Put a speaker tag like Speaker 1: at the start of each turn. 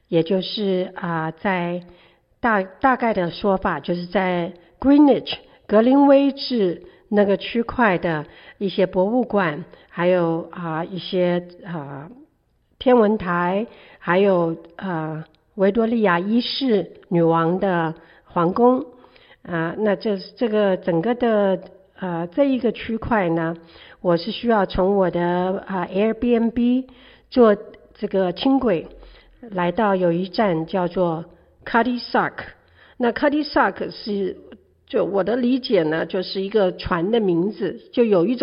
Speaker 1: 也就是在大概的说法，就是在 Greenwich 格林威治那个区块的一些博物馆，还有一些天文台，还有维多利亚一世女王的皇宫那这个整个的这一个区块呢，我是需要从我的Airbnb 坐这个轻轨来到有一站叫做 Cutty Sark。 那 Cutty Sark 是就我的理解呢，就是一个船的名字，就有一种